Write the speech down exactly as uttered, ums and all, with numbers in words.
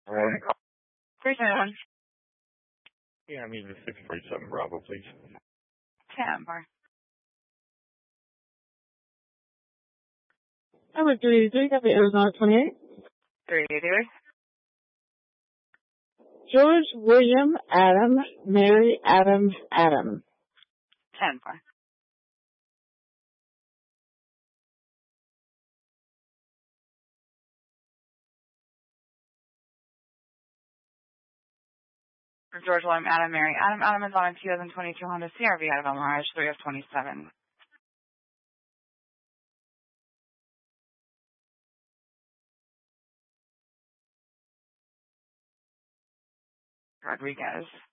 Alright. three twenty-one. Yeah, I mean the six forty-seven Bravo, please. ten bar. Number three eighty-three, copy Arizona twenty-eight. three eighty-three. George William Adam, Mary Adam Adam. ten bar. For George William Adam, Mary Adam Adam is on a two thousand twenty-two Honda C R V out of El Mirage, three of twenty-seven. Rodriguez.